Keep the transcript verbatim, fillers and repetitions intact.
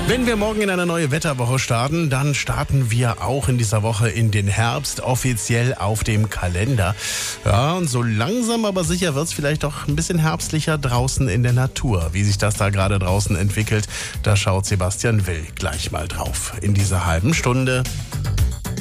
Wenn wir morgen in eine neue Wetterwoche starten, dann starten wir auch in dieser Woche in den Herbst, offiziell auf dem Kalender. Ja, und so langsam aber sicher wird es vielleicht auch ein bisschen herbstlicher draußen in der Natur. Wie sich das da gerade draußen entwickelt, da schaut Sebastian Will gleich mal drauf in dieser halben Stunde.